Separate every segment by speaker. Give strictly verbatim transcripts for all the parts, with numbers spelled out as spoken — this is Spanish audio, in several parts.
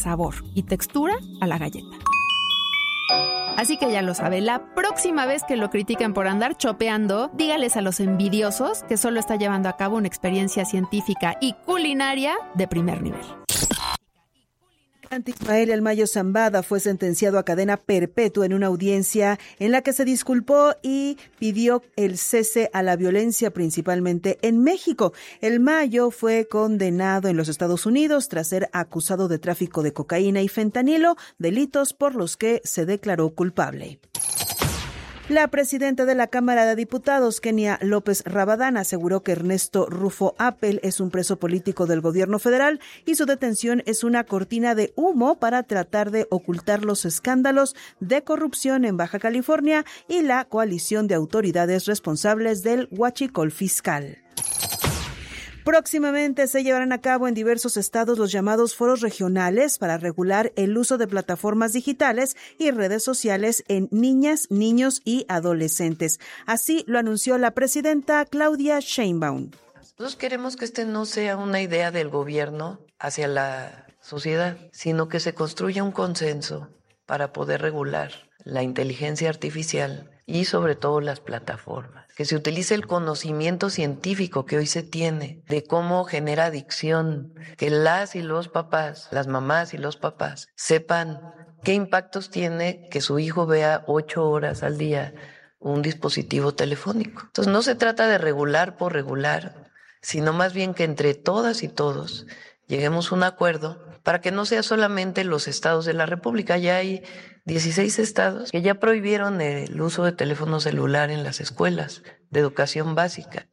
Speaker 1: sabor y textura a la galleta. Así que ya lo sabe, la próxima vez que lo critiquen por andar chopeando, dígales a los envidiosos que solo está llevando a cabo una experiencia científica y culinaria de primer nivel.
Speaker 2: Ismael El Mayo Zambada fue sentenciado a cadena perpetua en una audiencia en la que se disculpó y pidió el cese a la violencia, principalmente en México. El Mayo fue condenado en los Estados Unidos tras ser acusado de tráfico de cocaína y fentanilo, delitos por los que se declaró culpable. La presidenta de la Cámara de Diputados, Kenia López Rabadán, aseguró que Ernesto Rufo Appel es un preso político del gobierno federal y su detención es una cortina de humo para tratar de ocultar los escándalos de corrupción en Baja California y la coalición de autoridades responsables del huachicol fiscal. Próximamente se llevarán a cabo en diversos estados los llamados foros regionales para regular el uso de plataformas digitales y redes sociales en niñas, niños y adolescentes. Así lo anunció la presidenta Claudia Sheinbaum.
Speaker 3: Nosotros queremos que este no sea una idea del gobierno hacia la sociedad, sino que se construya un consenso para poder regular la inteligencia artificial y sobre todo las plataformas. Que se utilice el conocimiento científico que hoy se tiene de cómo genera adicción, que las y los papás, las mamás y los papás sepan qué impactos tiene que su hijo vea ocho horas al día un dispositivo telefónico. Entonces no se trata de regular por regular, sino más bien que entre todas y todos lleguemos a un acuerdo para que no sea solamente los estados de la República. Ya hay dieciséis estados que ya prohibieron el uso de teléfono celular en las escuelas de educación básica.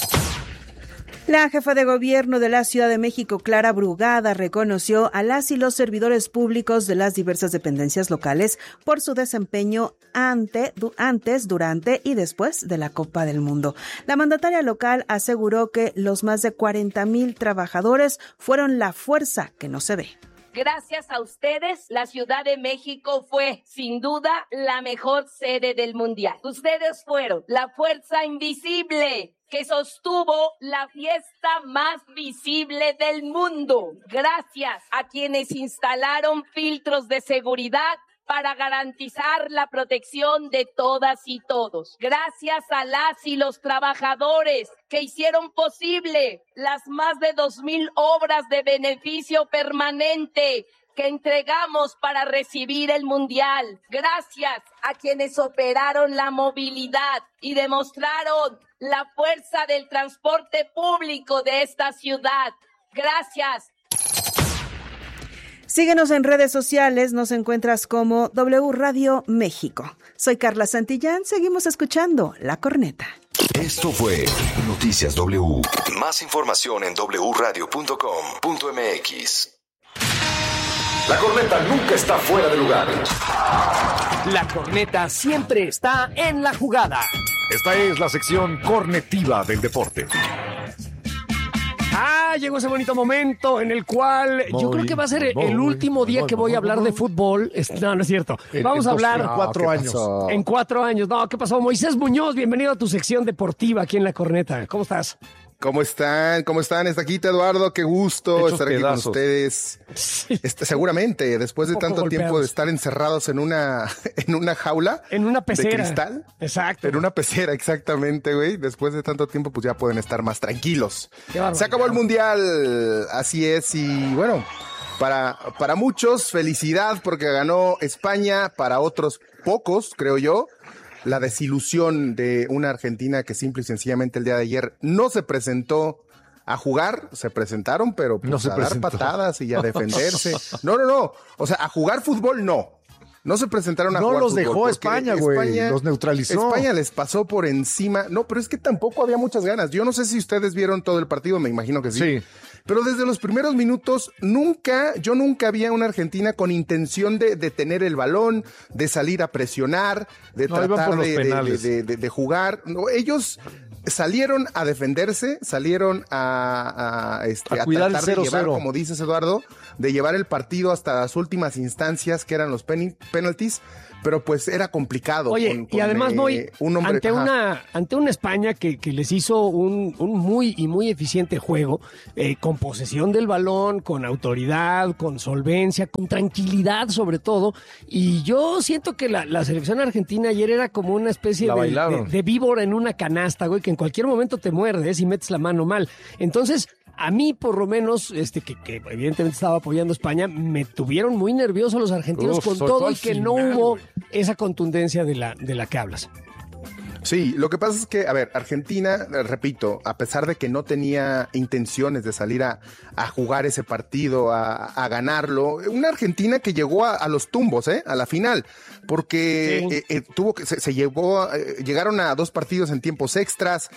Speaker 2: La jefa de gobierno de la Ciudad de México, Clara Brugada, reconoció a las y los servidores públicos de las diversas dependencias locales por su desempeño ante, du, antes, durante y después de la Copa del Mundo. La mandataria local aseguró que los más de cuarenta mil trabajadores fueron la fuerza que no se ve.
Speaker 4: Gracias a ustedes, la Ciudad de México fue, sin duda, la mejor sede del Mundial. Ustedes fueron la fuerza invisible que sostuvo la fiesta más visible del mundo. Gracias a quienes instalaron filtros de seguridad para garantizar la protección de todas y todos. Gracias a las y los trabajadores que hicieron posible las más de dos mil obras de beneficio permanente que entregamos para recibir el Mundial. Gracias a quienes operaron la movilidad y demostraron la fuerza del transporte público de esta ciudad. Gracias.
Speaker 2: Síguenos en redes sociales, nos encuentras como W Radio México. Soy Carla Santillán, seguimos escuchando La Corneta.
Speaker 5: Esto fue Noticias W. Más información en doble u radio punto com punto m x. La Corneta nunca está fuera de lugar.
Speaker 6: La Corneta siempre está en la jugada.
Speaker 7: Esta es la sección cornetiva del deporte.
Speaker 6: Ah, llegó ese bonito momento en el cual voy, yo creo que va a ser voy, el último día voy, que voy a hablar voy, de fútbol. No, no es cierto. Vamos en, a hablar...
Speaker 7: En cuatro años.
Speaker 6: Pasó? En cuatro años. No, ¿qué pasó? Moisés Muñoz, bienvenido a tu sección deportiva aquí en La Corneta. ¿Cómo estás?
Speaker 8: ¿Cómo están? ¿Cómo están? Está aquí Eduardo, qué gusto Hechos estar aquí pedazos. Con ustedes. Sí. Este, seguramente, después de tanto golpeados. tiempo de estar encerrados en una, en una jaula.
Speaker 6: En una pecera.
Speaker 8: De cristal.
Speaker 6: Exacto.
Speaker 8: En una pecera, exactamente, güey. Después de tanto tiempo, pues ya pueden estar más tranquilos. Se acabó el Mundial, así es, y bueno, para, para muchos, felicidad porque ganó España, para otros pocos, creo yo. La desilusión de una Argentina que simple y sencillamente el día de ayer no se presentó a jugar, se presentaron, pero pues no se a presentó. Dar patadas y a defenderse. No, no, no. O sea, a jugar fútbol no. No se presentaron a
Speaker 7: no
Speaker 8: jugar
Speaker 7: los
Speaker 8: fútbol.
Speaker 7: Dejó España, güey. Los neutralizó.
Speaker 8: España les pasó por encima. No, pero es que tampoco había muchas ganas. Yo no sé si ustedes vieron todo el partido, me imagino que sí. Sí. Pero desde los primeros minutos, nunca, yo nunca vi a una Argentina con intención de, de tener el balón, de salir a presionar, de no, tratar de, de, de, de, de jugar. No, ellos salieron a defenderse, salieron a, a, este,
Speaker 9: a, a cuidar
Speaker 8: tratar
Speaker 9: el cero,
Speaker 8: de llevar,
Speaker 9: cero.
Speaker 8: como dices Eduardo, de llevar el partido hasta las últimas instancias, que eran los pen- penalties, pero pues era complicado.
Speaker 6: Oye,
Speaker 8: con,
Speaker 6: y
Speaker 8: con,
Speaker 6: además,
Speaker 8: eh,
Speaker 6: Moy,
Speaker 8: un hombre,
Speaker 6: ante, una, ante una España que, que les hizo un, un muy y muy eficiente juego, eh, con posesión del balón, con autoridad, con solvencia, con tranquilidad sobre todo, y yo siento que la, la selección argentina ayer era como una especie de, de, de víbora en una canasta, güey, que en cualquier momento te muerde, ¿eh? Si metes la mano mal. Entonces, a mí, por lo menos, este que, que evidentemente estaba apoyando a España, me tuvieron muy nerviosos los argentinos. Uf, con todo y que final, no hubo güey. esa contundencia de la, de la que hablas.
Speaker 8: Sí, lo que pasa es que, a ver, Argentina, repito, a pesar de que no tenía intenciones de salir a, a jugar ese partido, a, a ganarlo, una Argentina que llegó a, a los tumbos, ¿eh? A la final, porque sí. eh, eh, tuvo que, se, se llevó, eh, llegaron a dos partidos en tiempos extras,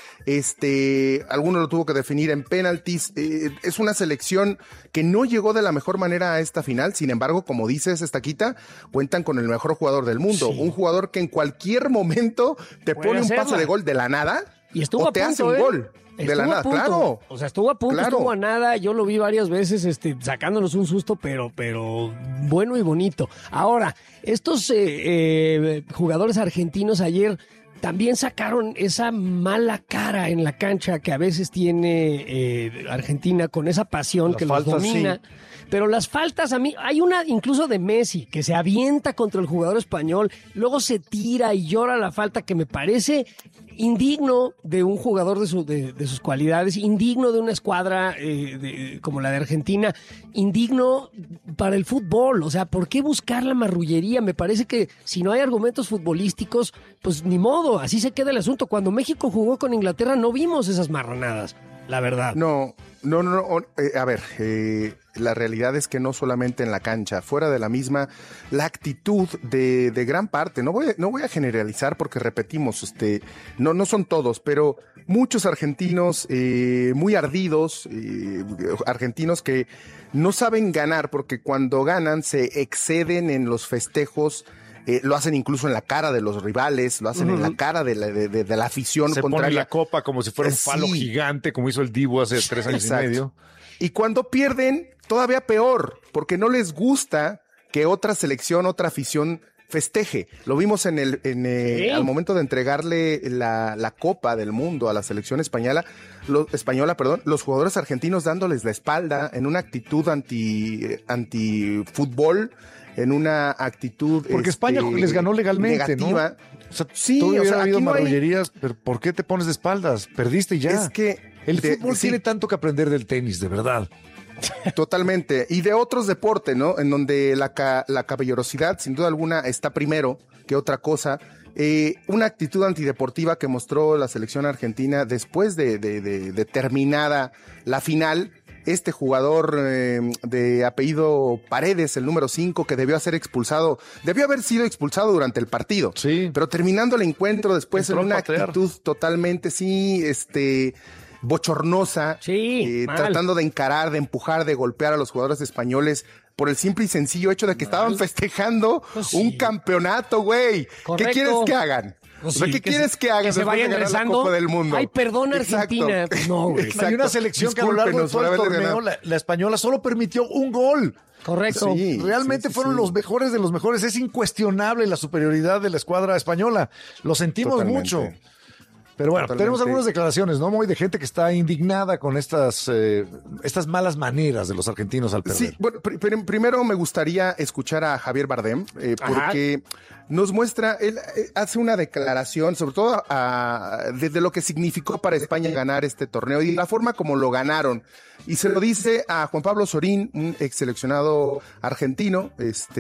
Speaker 8: este, alguno lo tuvo que definir en penaltis, eh, es una selección que no llegó de la mejor manera a esta final, sin embargo, como dices, Estaquita, cuentan con el mejor jugador del mundo, sí. un jugador que en cualquier momento te pone un pase de gol de la nada
Speaker 6: y estuvo
Speaker 8: o
Speaker 6: a
Speaker 8: te
Speaker 6: punto,
Speaker 8: hace un
Speaker 6: ¿eh?
Speaker 8: gol de
Speaker 6: estuvo
Speaker 8: la nada, claro.
Speaker 6: O sea, estuvo a punto, claro. estuvo a nada, yo lo vi varias veces este, sacándonos un susto, pero, pero bueno y bonito. Ahora, estos eh, eh, jugadores argentinos ayer también sacaron esa mala cara en la cancha que a veces tiene eh, Argentina con esa pasión la que falta, los domina. Sí. Pero las faltas a mí, hay una incluso de Messi que se avienta contra el jugador español, luego se tira y llora la falta que me parece indigno de un jugador de, su, de, de sus cualidades, indigno de una escuadra eh, de, como la de Argentina, indigno para el fútbol. O sea, ¿por qué buscar la marrullería? Me parece que si no hay argumentos futbolísticos, pues ni modo, así se queda el asunto. Cuando México jugó con Inglaterra no vimos esas marranadas, la verdad.
Speaker 8: No, no, no, no eh, a ver, eh, la realidad es que no solamente en la cancha, fuera de la misma, la actitud de, de gran parte, no voy, a, no voy a generalizar porque repetimos, este, no, no son todos, pero muchos argentinos eh, muy ardidos, eh, argentinos que no saben ganar porque cuando ganan se exceden en los festejos. Eh, lo hacen incluso en la cara de los rivales, lo hacen uh-huh. en la cara de la, de, de, de la afición
Speaker 9: se
Speaker 8: contraria.
Speaker 9: Se pone la copa como si fuera un falo sí. gigante, como hizo el Dibu hace tres años Exacto. y medio.
Speaker 8: Y cuando pierden, todavía peor, porque no les gusta que otra selección, otra afición festeje. Lo vimos en el, en eh, ¿Sí? al momento de entregarle la, la Copa del Mundo a la selección española, lo, española, perdón, los jugadores argentinos dándoles la espalda en una actitud anti, anti fútbol, en una actitud
Speaker 9: porque este, España les ganó legalmente, negativa. ¿No? O sea, sí, o sea, ha habido marrullerías, no hay... pero ¿por qué te pones de espaldas? Perdiste y ya.
Speaker 8: Es que
Speaker 9: el de, fútbol sí. tiene tanto que aprender del tenis, de verdad.
Speaker 8: Totalmente. Y de otros deportes, ¿no? En donde la, ca- la caballerosidad, sin duda alguna, está primero que otra cosa. Eh, una actitud antideportiva que mostró la selección argentina después de, de, de, de terminada la final. Este jugador eh, de apellido Paredes, el número cinco, que debió ser expulsado, debió haber sido expulsado durante el partido.
Speaker 9: Sí.
Speaker 8: Pero terminando el encuentro después en una actitud totalmente, sí, este, bochornosa,
Speaker 6: sí,
Speaker 8: eh, tratando de encarar, de empujar, de golpear a los jugadores españoles por el simple y sencillo hecho de que mal. estaban festejando pues sí. un campeonato, güey. ¿Qué quieres que hagan?
Speaker 6: Pues
Speaker 8: o sea,
Speaker 6: sí,
Speaker 8: ¿qué
Speaker 6: que
Speaker 8: quieres
Speaker 6: se,
Speaker 8: que hagan
Speaker 6: que se vayan rezando?
Speaker 8: La Copa del Mundo?
Speaker 6: Ay, perdón, Argentina. Pues no, güey.
Speaker 9: Hay una selección que a lo largo de todo el torneo, la, la española solo permitió un gol.
Speaker 6: Correcto.
Speaker 9: Sí, Realmente sí, sí, fueron sí. los mejores de los mejores. Es incuestionable la superioridad de la escuadra española. Lo sentimos Totalmente. mucho. Pero bueno, Totalmente. tenemos algunas declaraciones, ¿no, Moy? De gente que está indignada con estas, eh, estas malas maneras de los argentinos al perder.
Speaker 8: Sí, bueno, pr- pr- primero me gustaría escuchar a Javier Bardem, eh, porque Ajá. nos muestra, él eh, hace una declaración, sobre todo a, desde lo que significó para España ganar este torneo y la forma como lo ganaron. Y se lo dice a Juan Pablo Sorín, un ex seleccionado argentino,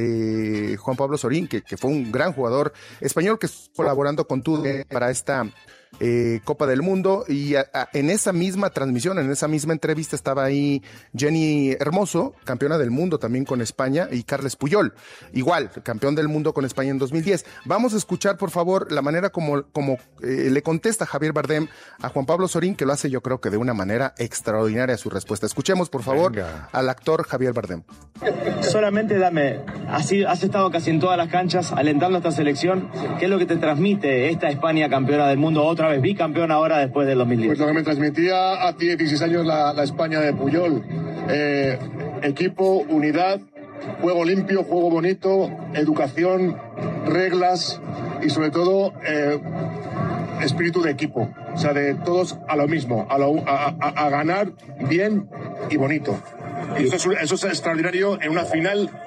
Speaker 8: este Juan Pablo Sorín, que, que fue un gran jugador español que está colaborando con Tude para esta Eh, Copa del Mundo, y a, a, en esa misma transmisión, en esa misma entrevista estaba ahí Jenny Hermoso, campeona del mundo también con España, y Carles Puyol, igual, campeón del mundo con España en dos mil diez. Vamos a escuchar, por favor, la manera como, como eh, le contesta Javier Bardem a Juan Pablo Sorín, que lo hace yo creo que de una manera extraordinaria su respuesta. Escuchemos, por favor, Venga. al actor Javier Bardem.
Speaker 10: Solamente dame has, has estado casi en todas las canchas alentando a esta selección. ¿Qué es lo que te transmite esta España campeona del mundo, otra vez bicampeona ahora después del dos mil diez?
Speaker 11: Pues lo que me transmitía a dieciséis años la, la España de Puyol. Eh, equipo, unidad, juego limpio, juego bonito, educación, reglas y sobre todo eh, espíritu de equipo. O sea, de todos a lo mismo, a, lo, a, a, a ganar bien y bonito. Y eso es, eso es extraordinario en una final